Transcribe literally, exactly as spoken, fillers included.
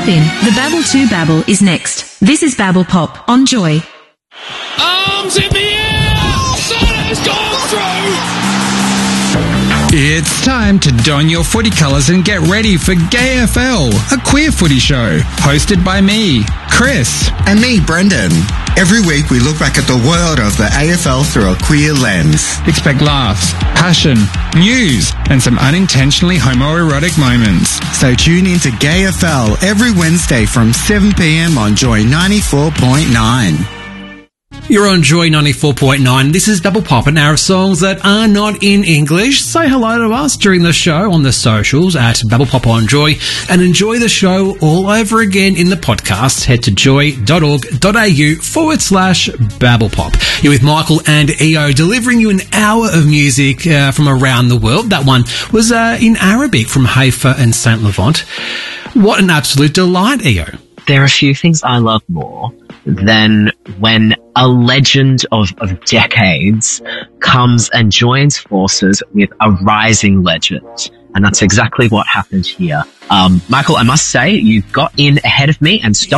Strap in. The Babble two Babble is next. This is Babble Pop on Joy. Arms in the air! It's gone through! It's time to don your footy colours and get ready for Gay F L, a queer footy show, hosted by me, Chris. And me, Brendan. Every week we look back at the world of the A F L through a queer lens. Expect laughs, passion, news, and some unintentionally homoerotic moments. So tune in to Gay F L every Wednesday from seven p.m. on Joy ninety-four point nine. You're on Joy ninety-four point nine. This is Babble Pop, an hour of songs that are not in English. Say hello to us during the show on the socials at Babble Pop on Joy and enjoy the show all over again in the podcast. Head to joy.org.au forward slash Babble Pop. You're with Michael and E O delivering you an hour of music uh, from around the world. That one was uh, in Arabic from Haifa and Saint Levant. What an absolute delight, E O. There are a few things I love more than when a legend of, of decades comes and joins forces with a rising legend. And that's exactly what happened here. Um, Michael, I must say, you got in ahead of me and stopped